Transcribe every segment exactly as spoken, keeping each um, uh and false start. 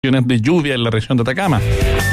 de lluvia en la región de Atacama.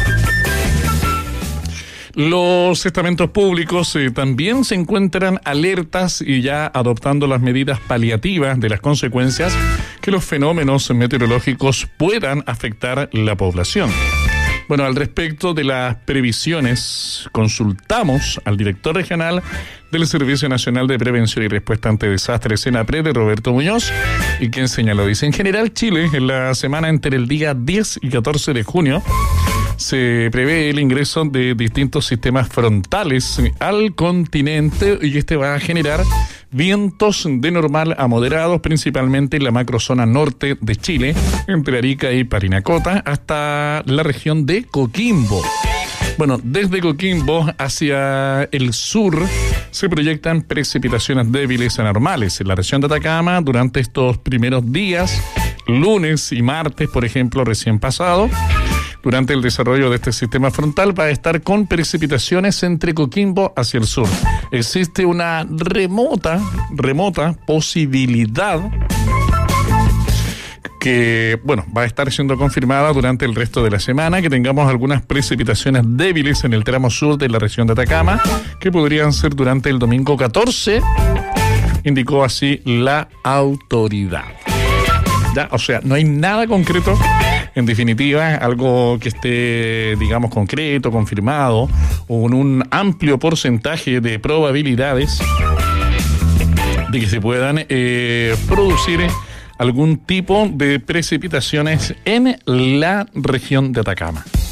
Los estamentos públicos eh, también se encuentran alertas y ya adoptando las medidas paliativas de las consecuencias que los fenómenos meteorológicos puedan afectar la población. Bueno, al respecto de las previsiones, consultamos al director regional del Servicio Nacional de Prevención y Respuesta ante Desastres, SENAPRED, Roberto Muñoz, y quien señaló, dice, en general Chile, en la semana entre el día diez y catorce de junio, se prevé el ingreso de distintos sistemas frontales al continente y este va a generar vientos de normal a moderados, principalmente en la macrozona norte de Chile, entre Arica y Parinacota, hasta la región de Coquimbo. Bueno, desde Coquimbo hacia el sur se proyectan precipitaciones débiles a normales en la región de Atacama durante estos primeros días, lunes y martes, por ejemplo, recién pasado. Durante el desarrollo de este sistema frontal va a estar con precipitaciones entre Coquimbo hacia el sur. Existe una remota, remota posibilidad que, bueno, va a estar siendo confirmada durante el resto de la semana, que tengamos algunas precipitaciones débiles en el tramo sur de la región de Atacama, que podrían ser durante el domingo catorce, indicó así la autoridad. Ya, o sea, no hay nada concreto, en definitiva, algo que esté, digamos, concreto, confirmado, o con un amplio porcentaje de probabilidades de que se puedan eh, producir algún tipo de precipitaciones en la región de Atacama.